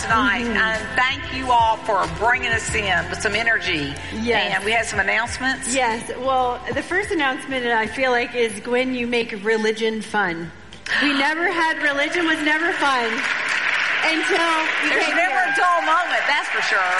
tonight. And thank you all for bringing us in with some energy. Yes. And we had some announcements. Yes. Well, the first announcement I feel like is, Gwen, you make religion fun. We never had religion was never fun until we There's came never here. a dull moment, that's for sure.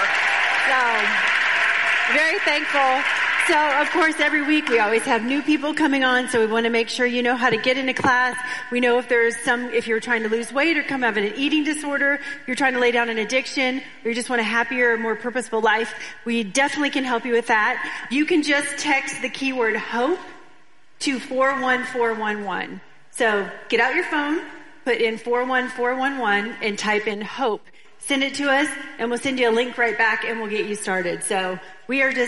So, very thankful. So, of course, every week we always have new people coming on, so we want to make sure you know how to get into class. We know if you're trying to lose weight or come out of an eating disorder, you're trying to lay down an addiction, or you just want a happier, more purposeful life, we definitely can help you with that. You can just text the keyword HOPE to 41411. So, get out your phone, put in 41411, and type in HOPE. Send it to us, and we'll send you a link right back, and we'll get you started. So, we are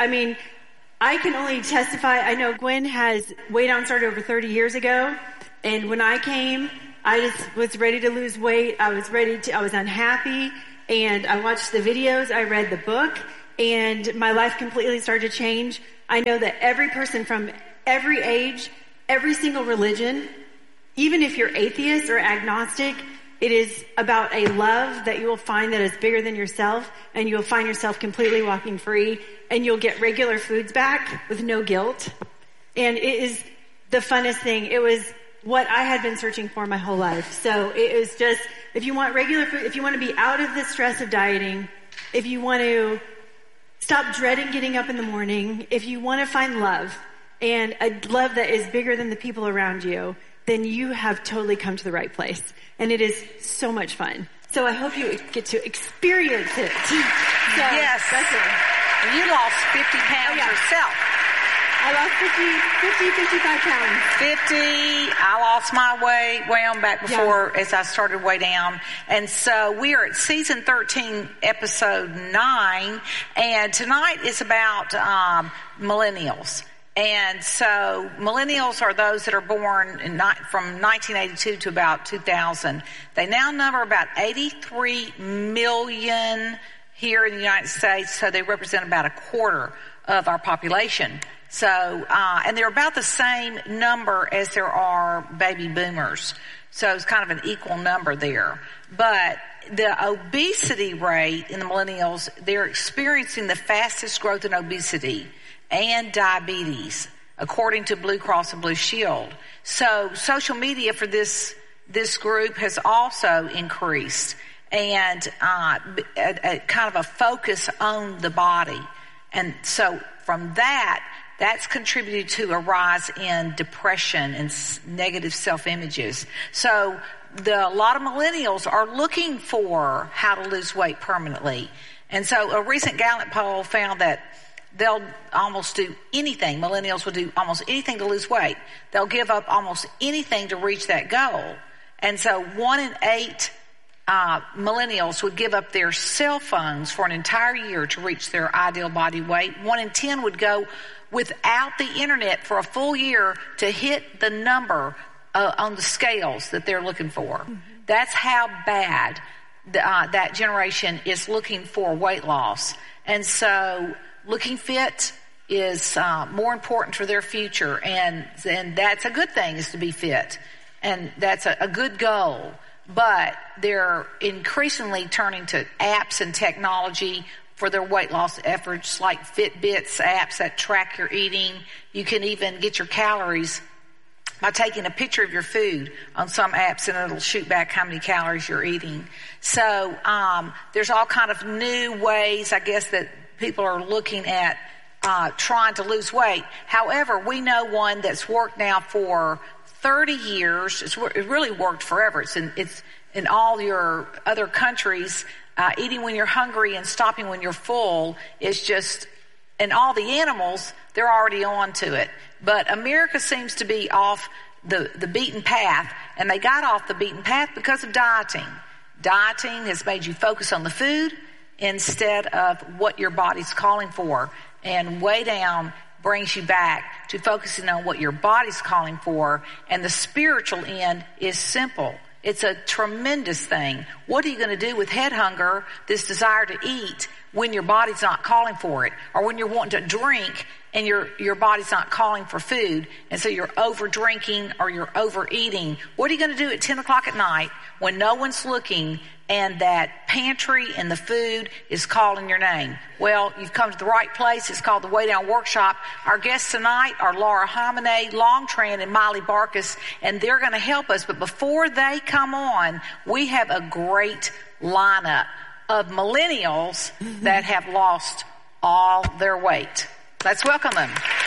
I can only testify. I know Gwen has Weight On started over 30 years ago. And when I came, I just was ready to lose weight. I was unhappy. And I watched the videos. I read the book. And my life completely started to change. I know that every person from every age, every single religion, even if you're atheist or agnostic, it is about a love that you will find that is bigger than yourself, and you'll find yourself completely walking free, and you'll get regular foods back with no guilt. And it is the funnest thing. It was what I had been searching for my whole life. So it is just, if you want regular food, if you want to be out of the stress of dieting, if you want to stop dreading getting up in the morning, if you want to find love, and a love that is bigger than the people around you, then you have totally come to the right place. And it is so much fun. So I hope you get to experience it. So, yes. That's it. You lost 50 pounds yourself. I lost 55 pounds. 50. I lost my way on back before as I started way down. And so we are at season 13, episode 9. And tonight is about millennials. And so millennials are those that are born from 1982 to about 2000. They now number about 83 million here in the United States, so they represent about a quarter of our population. So, and they're about the same number as there are baby boomers. So it's kind of an equal number there. But the obesity rate in the millennials, they're experiencing the fastest growth in obesity and diabetes, according to Blue Cross and Blue Shield. So social media for this group has also increased, and a kind of a focus on the body. And so from that's contributed to a rise in depression and negative self-images. So a lot of millennials are looking for how to lose weight permanently. And so a recent Gallup poll found that they'll almost do anything. Millennials will do almost anything to lose weight. They'll give up almost anything to reach that goal. And so 1 in 8 millennials would give up their cell phones for an entire year to reach their ideal body weight. 1 in 10 would go without the internet for a full year to hit the number on the scales that they're looking for. Mm-hmm. That's how bad that generation is looking for weight loss. And so looking fit is more important for their future, and that's a good thing, is to be fit, and that's a good goal. But they're increasingly turning to apps and technology for their weight loss efforts, like Fitbit's apps that track your eating. You can even get your calories by taking a picture of your food on some apps, and it'll shoot back how many calories you're eating. So there's all kind of new ways, I guess, that people are looking at trying to lose weight. However, we know one that's worked now for 30 years. It really worked forever. It's in all your other countries. Eating when you're hungry and stopping when you're full is just, and all the animals, they're already on to it. But America seems to be off the beaten path, and they got off the beaten path because of dieting. Dieting has made you focus on the food instead of what your body's calling for. And Way Down brings you back to focusing on what your body's calling for. And the spiritual end is simple. It's a tremendous thing. What are you going to do with head hunger, this desire to eat, when your body's not calling for it, or when you're wanting to drink and your body's not calling for food, and so you're over drinking or you're overeating. What are you going to do at 10 o'clock at night when no one's looking and that pantry and the food is calling your name? Well, you've come to the right place. It's called the Way Down Workshop. Our guests tonight are Laura Homine, Longtran, and Miley Barkus, and they're going to help us. But before they come on, we have a great lineup of millennials that have lost all their weight. Let's welcome them.